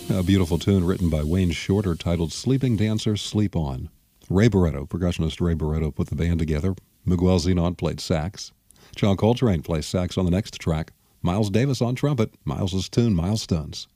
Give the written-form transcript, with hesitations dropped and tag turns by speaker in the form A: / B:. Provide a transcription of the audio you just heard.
A: A beautiful tune written by Wayne Shorter titled Sleeping Dancer, Sleep On. Ray Barretto, percussionist Ray Barretto, put the band together. Miguel Zenon played sax. John Coltrane plays sax on the next track. Miles Davis on trumpet. Miles's tune, Milestones.